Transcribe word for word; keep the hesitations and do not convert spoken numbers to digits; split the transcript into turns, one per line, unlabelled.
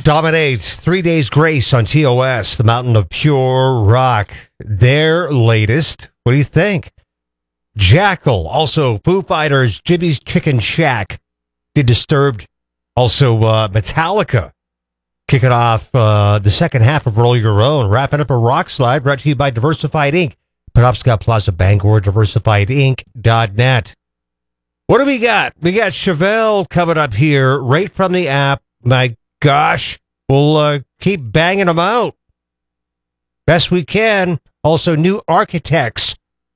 Dominates Three Days Grace on T O S, the Mountain of Pure Rock. Their latest. What do you think? Jackal, also Foo Fighters, Jimmy's Chicken Shack, did Disturbed. Also uh, Metallica, kicking off uh, the second half of Roll Your Own, wrapping up a rock slide brought to you by Diversified Incorporated. Penobscot Plaza, Bangor, diversified inc dot net. What do we got? We got Chevelle coming up here right from the app. My gosh, we'll uh, keep banging them out best we can. Also, New Architects